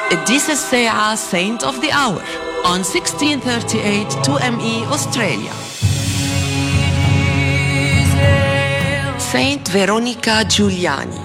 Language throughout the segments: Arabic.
القديسة الساعة Saint of the Hour on 1638 2ME Australia. Saint Veronica Giuliani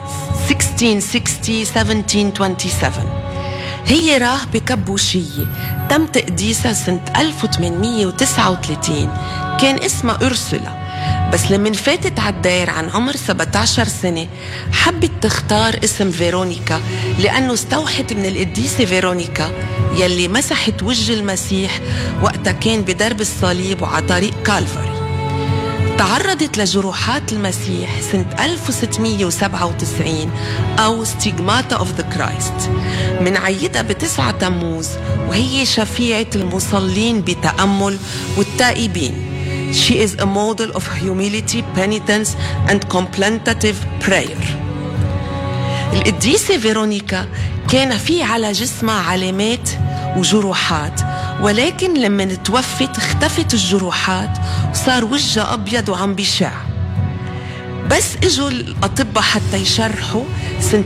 1660-1727. هي راهبة كبوشية تم تقديسها سنة 1839. كان اسمها أرسولا، بس لما فاتت عالدير عن عمر 17 سنة حبت تختار اسم فيرونيكا لأنه استوحت من القديسة فيرونيكا يلي مسحت وجه المسيح وقتها كان بدرب الصليب وعلى طريق كالفاري. تعرضت لجروحات المسيح سنة 1697 أو ستيغماتا أوف ذا كرايست. من عيدها ب9 تموز وهي شفيعة المصلين بتأمل والتائبين. She is a model of humility, penitence and contemplative prayer. القديسة فيرونيكا كان في على جسمها علامات وجروحات، ولكن لما توفت اختفت الجروحات وصار وجهها أبيض وعم بيشع. بس اجوا الأطباء حتى يشرحوا سنة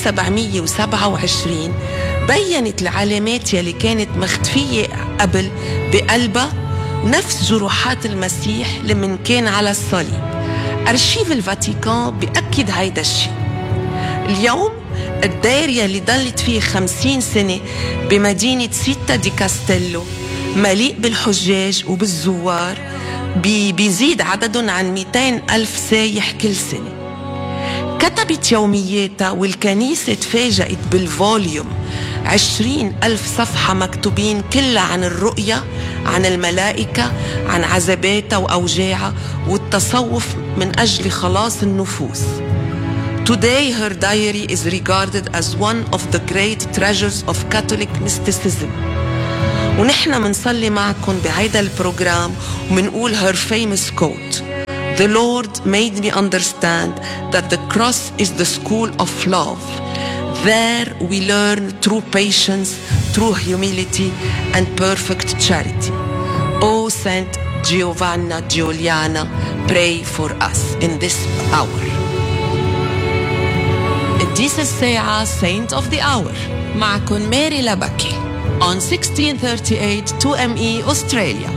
1727 بيّنت العلامات يلي كانت مختفية قبل بقلبها نفس جروحات المسيح لمن كان على الصليب. أرشيف الفاتيكان بيأكد هيدا الشيء. اليوم الدير يلي ضلت فيه 50 سنة بمدينة سيتا دي كاستيلو مليء بالحجاج وبالزوار، بيزيد عددهم عن 200 ألف سايح كل سنة. كتبت يومياتها والكنيسة تفاجأت بالفوليوم 20 ألف صفحة مكتوبين كلها عن الرؤية، عن الملائكة، عن عذاباتها وأوجاعها والتصوف من أجل خلاص النفوس. Today her diary is regarded as one of the great treasures of Catholic mysticism. ونحن منصلي معكم بهيدا البروجرام ومنقول her famous quote: The Lord made me understand that the cross is the school of love. There we learn true patience, true humility and perfect charity. Oh Saint Giovanna Giuliana, pray for us in this hour. القديسة الساعة Saint of the Hour معكم ماري لبكي on 1638 2ME Australia.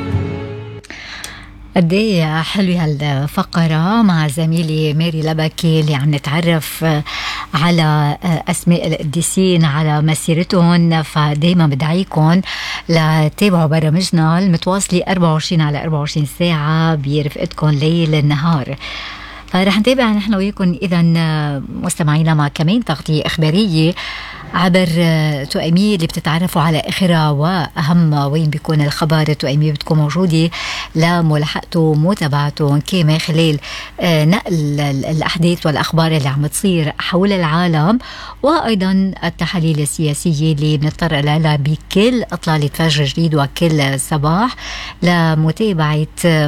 قديه حلوة هالفقرة مع زميلي ماري لبكي اللي عم نتعرف على أسماء القديسين على مسيرتهم. فدايما بدعيكم لتابعوا برامجنا المتواصلة 24 على 24 ساعة برفقتكم ليل نهار. فرح نتابع نحن وياكم إذا مستمعينا مع كمان تغطية إخبارية عبر توأمية اللي بتتعرفوا على آخرها وأهم وين بيكون الخبر. توأمية بتكون موجودة لملاحقته ومتابعته كما خلال نقل الأحداث والأخبار اللي عم تصير حول العالم، وأيضا التحاليل السياسية اللي بنضطر لها بكل إطلالة فجر جديد وكل صباح لمتابعة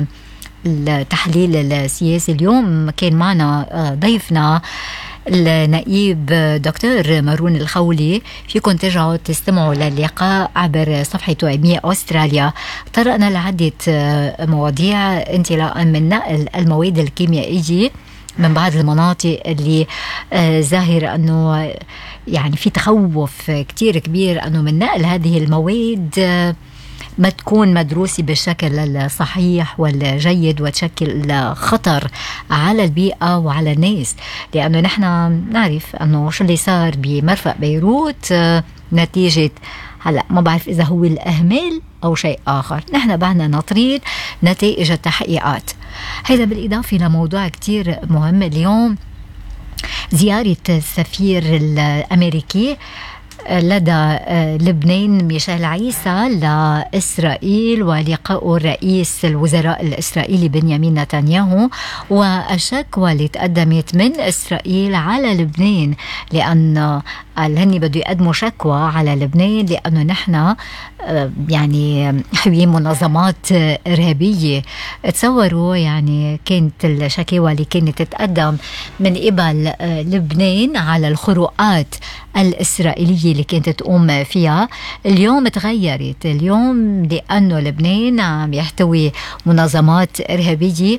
التحليل السياسي. اليوم كان معنا ضيفنا النائب دكتور مارون الخولي. فيكم ترجعوا تستمعوا للقاء عبر صفحة توأمية أستراليا. طرقنا لعدة مواضيع انطلاقا من نقل المواد الكيميائية من بعض المناطق اللي ظاهر أنه يعني في تخوف كتير كبير أنه من نقل هذه المواد ما تكون مدروسة بالشكل الصحيح والجيد وتشكل خطر على البيئة وعلى الناس، لأنه نحن نعرف أنه شو اللي صار بمرفأ بيروت نتيجة هلأ ما بعرف إذا هو الأهمال أو شيء آخر. نحن بعدنا ناطرين نتائج التحقيقات. هذا بالإضافة لموضوع كتير مهم اليوم، زيارة السفير الأمريكي لدى لبنان ميشيل عيسى لإسرائيل ولقاء رئيس الوزراء الإسرائيلي بنيامين نتنياهو، والشكوى اللي تقدمت من إسرائيل على لبنان لأن هني بده يقدموا شكوى على لبنان لأنه نحن يعني حويين منظمات إرهابية. تصوروا يعني كانت الشكوى اللي كانت تتقدم من قبل لبنان على الخروقات الإسرائيلية اللي كانت تقوم فيها، اليوم تغيرت اليوم لأنه لبنان عم يحتوي منظمات إرهابية،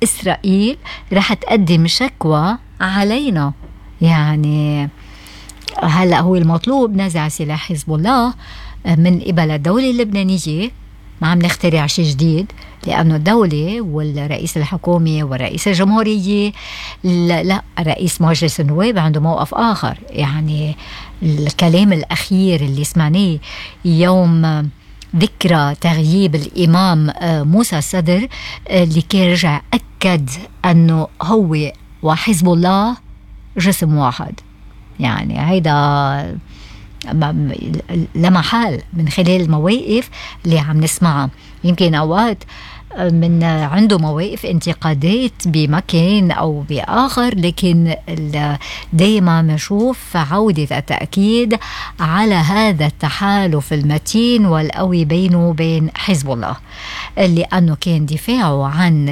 فإسرائيل رح تقدم شكوى علينا. يعني هلأ هو المطلوب نزع سلاح حزب الله من قبل الدولة اللبنانية. ما عم نخترع شيء جديد، لأنه الدولة والرئيس الحكومي والرئيس الجمهورية لا رئيس مجلس النواب عنده موقف آخر. يعني الكلام الأخير اللي سمعناه يوم ذكرى تغييب الإمام موسى الصدر، اللي كان رجع أكد أنه هو وحزب الله جسم واحد. يعني هيدا لا محال من خلال المواقف اللي عم نسمعها. يمكن أوقات من عنده مواقف انتقادات بمكان أو بآخر، لكن دايما نشوف عودة التأكيد على هذا التحالف المتين والقوي بينه وبين حزب الله، لأنه كان دفاعه عن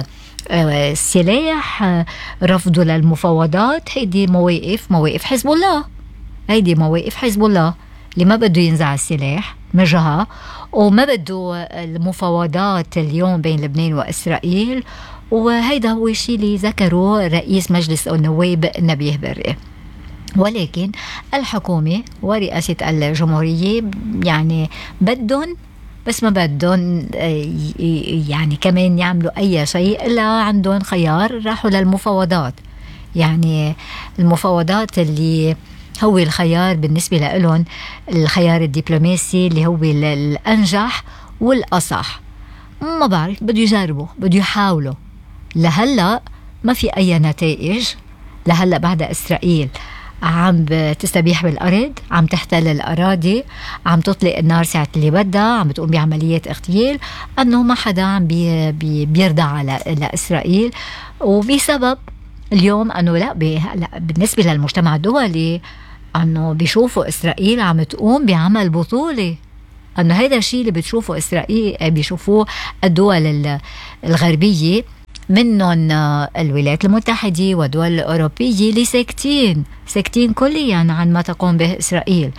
السلاح، رفضه للمفاوضات، هيدي مواقف حزب الله. هيدي مواقف حزب الله اللي ما بده ينزع السلاح مجها، وما بده المفاوضات اليوم بين لبنان وإسرائيل. وهيدا هو الشيء اللي ذكره رئيس مجلس النواب نبيه بري. ولكن الحكومة ورئاسة الجمهورية يعني بدهم، بس ما بدهم يعني كمان يعملوا أي شيء إلا عندهم خيار، راحوا للمفاوضات. يعني المفاوضات اللي هو الخيار بالنسبة لهم، الخيار الدبلوماسي اللي هو الأنجح والأصح. ما بعرف، بده يجربوا، بده يحاولوا. لهلأ ما في أي نتائج. لهلأ بعد إسرائيل عم تستبيح بالأرض، عم تحتل الأراضي، عم تطلق النار ساعة اللي بدها، عم بتقوم بعمليات اغتيال، أنه ما حدا عم بيرضى على إسرائيل. وبسبب اليوم أنه لا بالنسبة للمجتمع الدولي أنه بيشوفوا إسرائيل عم تقوم بعمل بطولي، أنه هذا الشيء اللي بتشوفوا إسرائيل بيشوفوه الدول الغربية، منهم الولايات المتحدة والدول الأوروبية، اللي ساكتين كليا عن ما تقوم به إسرائيل،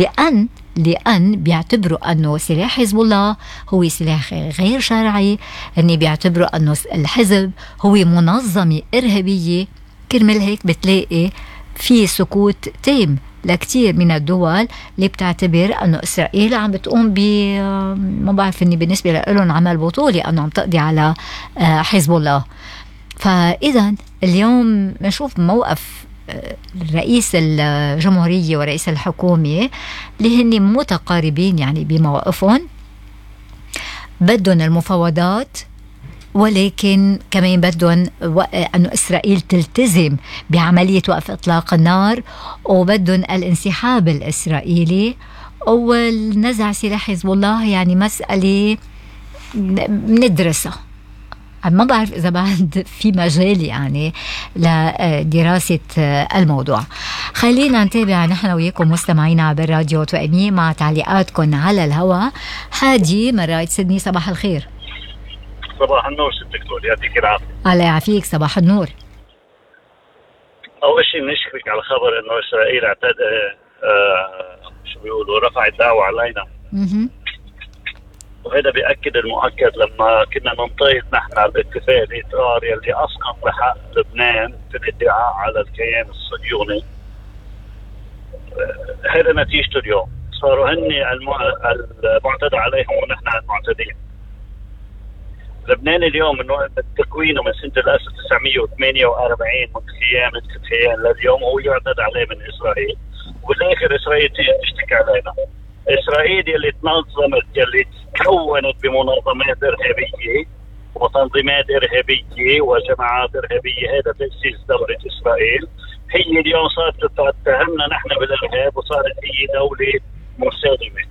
لأن بيعتبروا أنه سلاح حزب الله هو سلاح غير شرعي، أني بيعتبروا أنه الحزب هو منظمة إرهابية. كرمال هيك بتلاقي في سكوت تام لكتير من الدول اللي بتعتبر أنه إسرائيل عم بتقوم ما بعرف أني بالنسبة لهم عمل بطولي، أنه عم تقضي على حزب الله. فإذا اليوم نشوف موقف رئيس الجمهورية ورئيس الحكومة اللي هن متقاربين يعني بمواقفهم، بدهم المفاوضات، ولكن كمان بدهم أنه إسرائيل تلتزم بعملية وقف إطلاق النار، وبدهم الانسحاب الإسرائيلي والنزع سلاح حزب الله. يعني مسألة بندرسها، ما بعرف إذا بعد في مجال يعني لدراسة الموضوع. خلينا نتابع نحن وياكم مستمعينا عبر راديو توأمي مع تعليقاتكم على الهواء. هادي من راية سيدني، صباح الخير. صباح النور ست دكتور، يعطيك العافية. الله يعافيك، صباح النور. أول شيء نشكرك على خبر إنه إسرائيل شو بيقولوا رفعت دعوة علينا. وهذا بيأكد المؤكد لما كنا ننطيط نحن على الاتفاق الإطار يلي أسقط بحق لبنان في الادعاء على الكيان الصهيوني. هذا نتيجته اليوم، صاروا هن المعتدى عليهم ونحن المعتدين. لبنان اليوم من تكوينه من سنة 1948 من خيانة كيان لليوم هو يعتدى عليه من إسرائيل، والآخر إسرائيل تشتكي علينا. إسرائيل يلي تنظمت، يلي تكونت بمنظمات إرهابية وتنظيمات إرهابية وجماعات إرهابية، هذا تأسيس دولة إسرائيل. هي اليوم صارت تتهمنا نحن بالإرهاب، وصارت هي دولة مسالمة.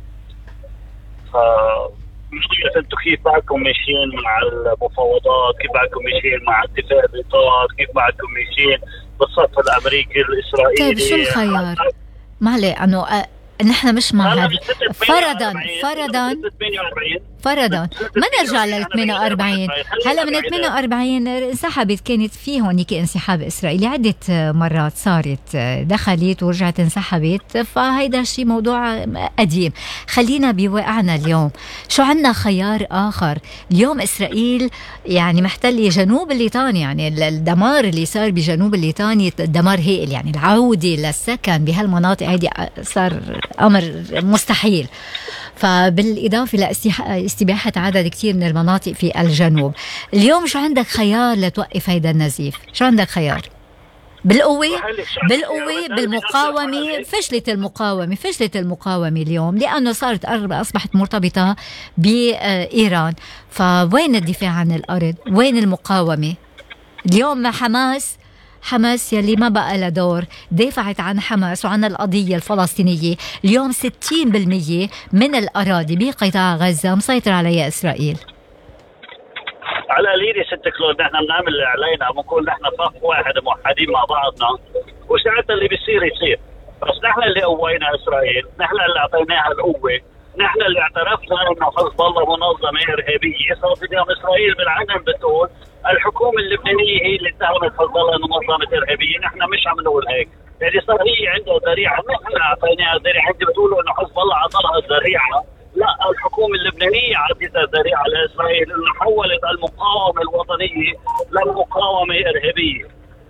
مش عارف انتم كيف بعدكم ماشيين مع المفاوضات، كيف بعدكم ماشيين مع اتفاق الإطار، كيف بعدكم ماشيين بالصف الأمريكي الإسرائيلي. طيب شو الخيار؟ معلي أنه نحن مش مع هذا. فرضا فرضا ما نرجع لل 48. هلا من 48 انسحبت، كانت في هونيك انسحاب اسرائيلي عده مرات صارت، دخلت ورجعت انسحبت، فهيدا شيء موضوع قديم. خلينا بواقعنا اليوم. شو عنا خيار اخر اليوم؟ اسرائيل يعني محتله جنوب الليطاني، يعني الدمار اللي صار بجنوب الليطاني دمار هائل، يعني العوده للسكن بهالمناطق هيدي صار امر مستحيل، فبالإضافة لاستباحة عدد كتير من المناطق في الجنوب. اليوم شو عندك خيار لتوقف هيدا النزيف؟ شو عندك خيار؟ بالقوة بالمقاومة؟ فشلت المقاومة اليوم، لأنه أصبحت مرتبطة بإيران. فوين الدفاع عن الأرض؟ وين المقاومة؟ اليوم حماس يلي ما بقى له دور، دافعت عن حماس وعن القضية الفلسطينية. اليوم 60% من الأراضي بقطاع غزة مسيطر عليها إسرائيل. على ليدي ست كلود، نحن بنعمل اللي علينا، بنقول نحن صف واحد موحدين مع بعضنا، وساعتها اللي بيصير يصير. بس نحن اللي قوينا إسرائيل، نحن اللي أعطيناها القوة، نحن اللي اعترفنا انه حزب الله منظمه ارهابيه. صارت اليوم اسرائيل بالعلن بتقول الحكومه اللبنانيه هي اللي اتهمت حزب الله انه منظمه ارهابيه. نحن مش عم نقول هيك، يعني صار هي عندها ذريعه، نحن اعطيناها ذريعه. انت بتقولوا انه حزب الله عطاها الذريعه، لا، الحكومه اللبنانيه عطتها ذريعه لاسرائيل انه حولت المقاومه الوطنيه لمقاومه ارهابيه.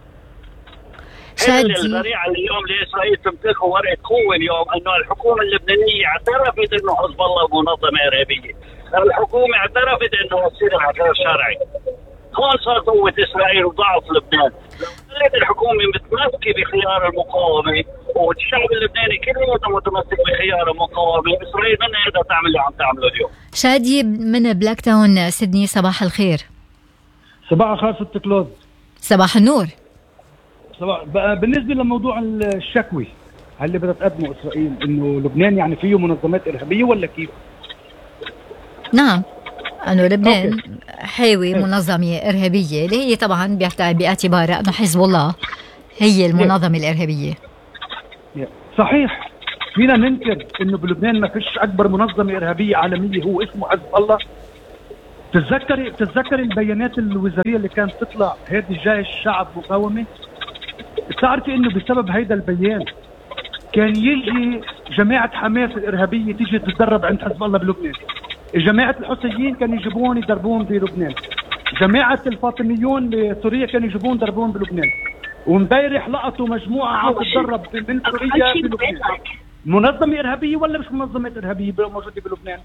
الذريعه اليوم لاسرائيل تمتلك ورقه قوه اليوم انه الحكومه اللبنانيه اعترفت انه حزب الله منظمه ارهابيه، الحكومه اعترفت انه يصير غير شرعي. هون صار قوه اسرائيل وضعف لبنان. لو خلت الحكومه متمسكه بخيار المقاومه والشعب اللبناني كله متمسك بخيار المقاومه، اسرائيل ما قادره تعمل اللي عم تعمله اليوم. شادي من بلاك تاون سيدني، صباح الخير. صباح الخير ست كلود. صباح النور. بالنسبه لموضوع الشكوي، هل اللي بدها تقدمه اسرائيل انه لبنان يعني فيه منظمات ارهابيه ولا كيف؟ نعم، انه لبنان حاوي منظمه ارهابيه اللي هي طبعا باعتبارها انه حزب الله هي المنظمه الارهابيه. صحيح. فينا ننكر انه بلبنان ما فيش اكبر منظمه ارهابيه عالميه هو اسمه حزب الله؟ بتتذكري البيانات الوزاريه اللي كانت تطلع هذه جيش الشعب مقاومه؟ بتعرفي انه بسبب هيدا البيان كان يجي جماعه حماس الارهابيه تيجي تتدرب عند حزب الله بلبنان، جماعه الحوثيين كانوا يجيبون يدربون بلبنان، جماعه الفاطميون بسوريا كانوا يجيبون يدربون بلبنان، وامبارح لقطوا مجموعه عم تتدرب من سوريا بلبنان. منظمه ارهابيه ولا مش منظمه ارهابيه موجوده بلبنان؟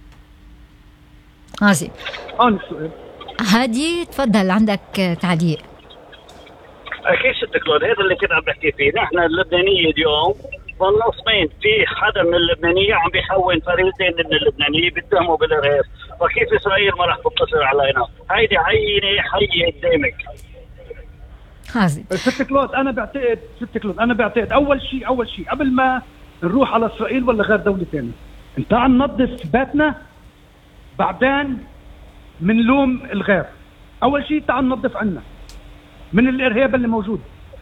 عظيم. السؤال هادي تفضل، عندك تعليق؟ اكيد ست كلود، هذا اللي كنت عم بحكي فيه. نحن اللبنانيه اليوم والنصفين، في حدا من اللبنانيه عم بيحول فريقين من اللبنانيه بيتهموا بالارهاب، فكيف اسرائيل ما راح تتصل علينا؟ هيدي عينه حيه قدامك. عظيم. ست كلود انا بعتقد اول شيء قبل ما نروح على اسرائيل ولا غير دوله ثانيه، انت عم ننظف بيتنا بعدين منلوم الغير. اول شيء تعال ننظف عنا من الارهاب اللي موجود.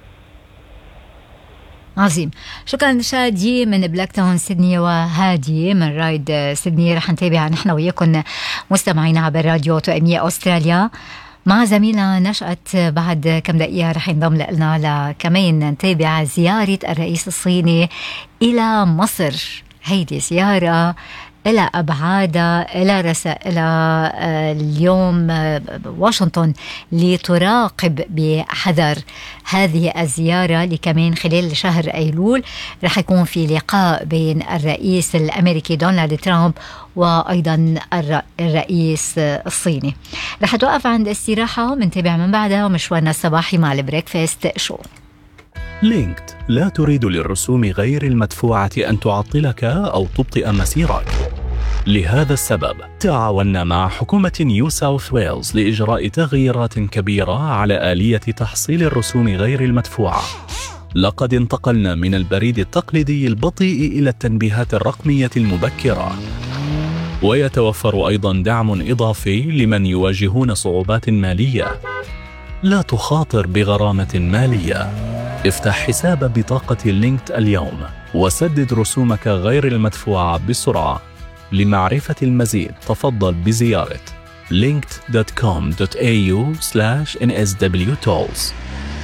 عظيم. شكرا شادي من بلاك تاون سيدني، وهادي من رايد سيدني. رح نتابع نحن وياكم مستمعين عبر راديو توأمية أستراليا مع زميلة نشأت. بعد كم دقيقة رح ينضم لنا كمان نتابع زيارة الرئيس الصيني إلى مصر. هيدي زيارة إلى أبعادها، إلى رسائلها. اليوم واشنطن لتراقب بحذر هذه الزيارة، لكمان خلال شهر أيلول رح يكون في لقاء بين الرئيس الأمريكي دونالد ترامب وأيضا الرئيس الصيني. رح توقف عند استراحة ومنتابع من بعدها مشوارنا الصباحي مع البريكفاست شو. لينكد لا تريد للرسوم غير المدفوعة أن تعطلك أو تبطئ مسيرك. لهذا السبب تعاوننا مع حكومة نيو ساوث ويلز لإجراء تغييرات كبيرة على آلية تحصيل الرسوم غير المدفوعة. لقد انتقلنا من البريد التقليدي البطيء إلى التنبيهات الرقمية المبكرة، ويتوفر أيضا دعم إضافي لمن يواجهون صعوبات مالية. لا تخاطر بغرامة مالية. افتح حساب بطاقة لينكد اليوم وسدد رسومك غير المدفوعة بسرعة. لمعرفة المزيد تفضل بزيارة linked.com.au/nswtalks.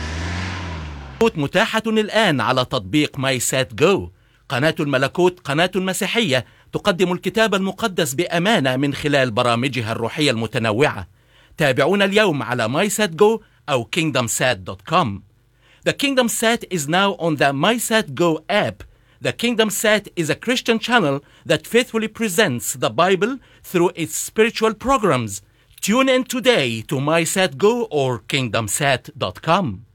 متاحة الآن على تطبيق ماي سات جو. قناة الملكوت قناة مسيحية تقدم الكتاب المقدس بأمانة من خلال برامجها الروحية المتنوعة. تابعونا اليوم على MySatGo أو KingdomSat.com. The Kingdom Sat is now on the MySatGo app. The Kingdom Sat is a Christian channel that faithfully presents the Bible through its spiritual programs. Tune in today to MySatGo or KingdomSat.com.